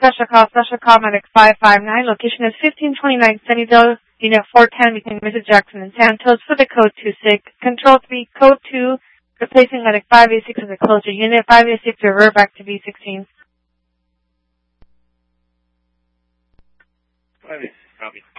Special call medic 559. Location is 1529 Sunnydale, Unit 410 between Mrs. Jackson and Santos for the code 26. Control 3, code 2, replacing medic 586 as a closure unit. 586 revert back to B16. 586, copy.